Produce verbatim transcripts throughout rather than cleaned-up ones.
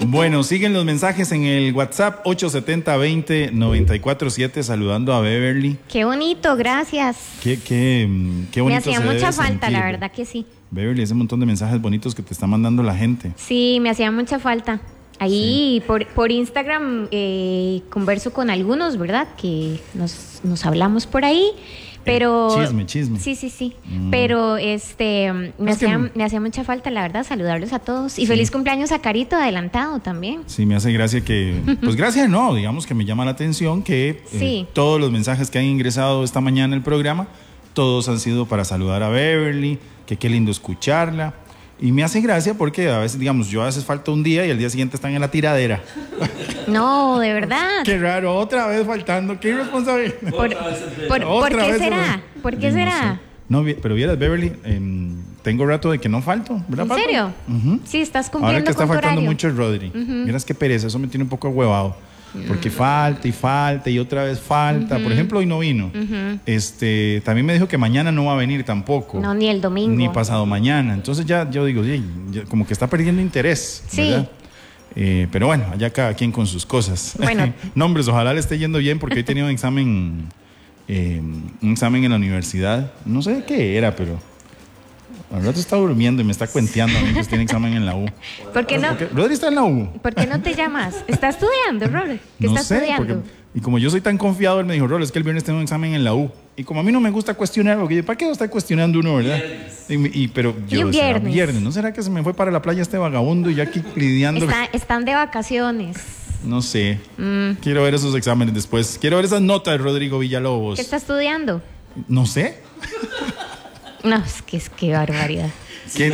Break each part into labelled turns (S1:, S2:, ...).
S1: Bueno, siguen los mensajes en el WhatsApp ocho siete cero, veinte, noventa y cuatro siete, saludando a Beverly.
S2: Qué bonito, gracias.
S1: Qué, qué, qué bonito.
S2: Me hacía
S1: se
S2: mucha
S1: debe
S2: falta,
S1: sentir.
S2: la verdad que sí.
S1: Beverly, ese montón de mensajes bonitos que te está mandando la gente.
S2: Sí, me hacía mucha falta. Ahí
S1: Sí.
S2: por, por Instagram eh, converso con algunos, ¿verdad? Que nos, nos hablamos por ahí. Pero
S1: Eh, chisme, chisme.
S2: Sí, sí, sí.
S1: Mm.
S2: Pero este me
S1: Es que-
S2: hacía, me hacía mucha falta, la verdad, saludarlos a todos. Y
S1: Sí.
S2: feliz cumpleaños a Carito, adelantado también.
S1: Sí, me hace gracia que, pues gracias no, digamos que me llama la atención que eh,
S2: Sí.
S1: todos los mensajes que han ingresado esta mañana al programa, todos han sido para saludar a Beverly, que qué lindo escucharla. Y me hace gracia porque a veces, digamos, yo a veces falta un día y al día siguiente están en la tiradera.
S2: No, de verdad.
S1: Qué raro, otra vez faltando, qué irresponsable.
S2: ¿Por, por,
S1: Otra
S2: ¿por qué
S1: vez,
S2: será?
S1: ¿verdad?
S2: ¿Por qué
S1: No
S2: será?
S1: sé. No, vi- pero vieras, Beverly, em, tengo rato de que no falto, ¿verdad,
S2: ¿En
S1: Paco?
S2: serio?
S1: Ujú.
S2: Sí, estás
S1: Ahora
S2: cumpliendo
S1: que está
S2: con tu
S1: faltando
S2: horario.
S1: mucho el Rodri. Miras qué pereza, eso me tiene un poco ahuevado. Porque falta y falta y otra vez falta. Por ejemplo, hoy no vino. Este, también me dijo que mañana no va a venir tampoco.
S2: No, ni el domingo.
S1: Ni pasado mañana. Entonces ya yo digo, "Ey, ya como que está perdiendo interés.
S2: Sí.
S1: ¿verdad?". Eh, pero bueno, allá cada quien con sus cosas.
S2: Bueno.
S1: Nombres, ojalá le esté yendo bien porque hoy tenía un examen, eh, un examen en la universidad. No sé qué era, pero al rato está durmiendo y me está cuenteando a mí que tiene examen en la U.
S2: ¿Por qué no,
S1: Porque Rodri está en la U.
S2: ¿por qué no te llamas? ¿Está estudiando, Rol? ¿Qué
S1: No
S2: está
S1: sé,
S2: estudiando?
S1: porque, y como yo soy tan confiado, él me dijo, Rol, es que el viernes tengo un examen en la U. Y como a mí no me gusta cuestionar, porque yo, ¿para qué está cuestionando uno, verdad? Y, y- pero
S2: Y
S1: yo,
S2: un
S1: será
S2: viernes.
S1: viernes, ¿no será que se me fue para la playa este vagabundo y ya aquí lidiando?
S2: Está- están de vacaciones.
S1: No sé.
S2: Mm.
S1: Quiero ver esos exámenes después. Quiero ver esas notas de Rodrigo Villalobos.
S2: ¿Qué está estudiando?
S1: No sé.
S2: No, es que es que barbaridad.
S1: ¿Qué-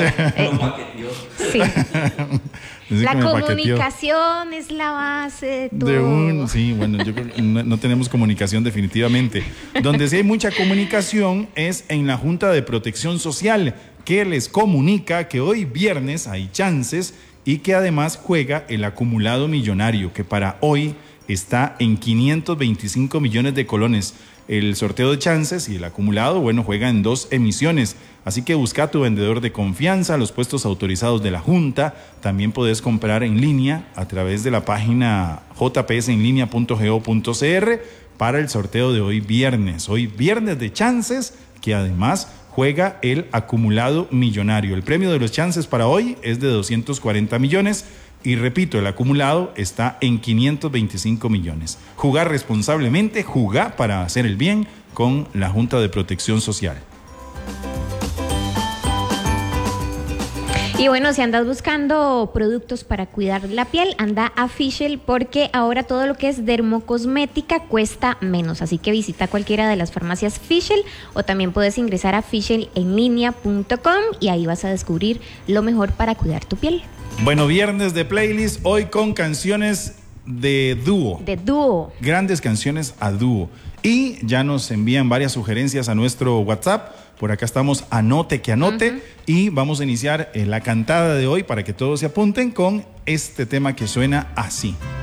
S2: Sí.
S1: Dice
S2: La
S1: que me paqueteó.
S2: comunicación es la base de todo.
S1: De un, sí, bueno, yo creo que no, no tenemos comunicación definitivamente. Donde sí hay mucha comunicación es en la Junta de Protección Social, que les comunica que hoy viernes hay chances y que además juega el acumulado millonario, que para hoy está en quinientos veinticinco millones de colones. El sorteo de chances y el acumulado, bueno, juega en dos emisiones. Así que busca a tu vendedor de confianza, los puestos autorizados de la Junta. También puedes comprar en línea a través de la página j p s en línea punto go punto c r para el sorteo de hoy viernes. Hoy viernes de chances, que además juega el acumulado millonario. El premio de los chances para hoy es de doscientos cuarenta millones. Y repito, el acumulado está en quinientos veinticinco millones. Jugar responsablemente, jugar para hacer el bien con la Junta de Protección Social.
S2: Y bueno, si andas buscando productos para cuidar la piel, anda a Fischl porque ahora todo lo que es dermocosmética cuesta menos. Así que visita cualquiera de las farmacias Fischl o también puedes ingresar a fischl en línea punto com y ahí vas a descubrir lo mejor para cuidar tu piel.
S1: Bueno, viernes de playlist, hoy con canciones de dúo.
S2: De dúo.
S1: Grandes canciones a dúo. Y ya nos envían varias sugerencias a nuestro WhatsApp. Por acá estamos, anote que anote. Uh-huh. Y vamos a iniciar eh, la cantada de hoy para que todos se apunten con este tema que suena así.